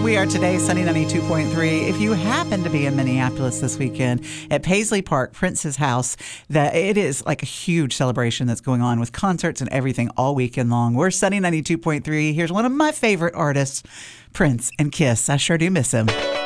We are today, Sunny 92.3. If you happen to be in Minneapolis this weekend at Paisley Park, Prince's house, that it is like a huge celebration that's going on with concerts and everything all weekend long. We're Sunny 92.3. Here's one of my favorite artists, Prince and Kiss. I sure do miss him.